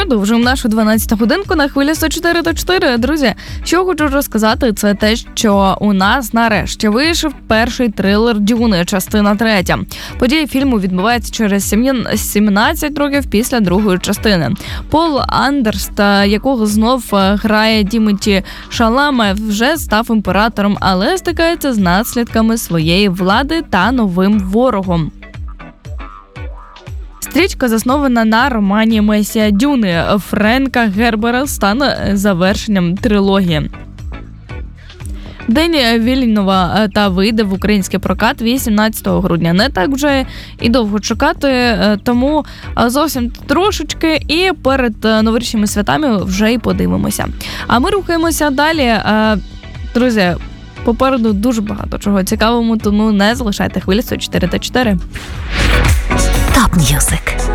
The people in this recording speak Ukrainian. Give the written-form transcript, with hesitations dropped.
Продовжуємо нашу 12-ту годинку на хвилі 104.4. Друзі, що хочу розказати, це те, що у нас нарешті вийшов перший трилер «Дюни», частина 3. Події фільму відбуваються через 17 років після другої частини. Пол Андерст, якого знов грає Тімоті Шаламе, вже став імператором, але стикається з наслідками своєї влади та новим ворогом. Стрічка заснована на романі «Месія Дюни» Френка Гербера, стане завершенням трилогії. День Вільнова та вийде в український прокат 18 грудня. Не так вже і довго чекати, тому зовсім трошечки і перед новорічними святами вже і подивимося. А ми рухаємося далі. Друзі, попереду дуже багато чого цікавого, тому не залишайте хвилі 104.4. Top Music.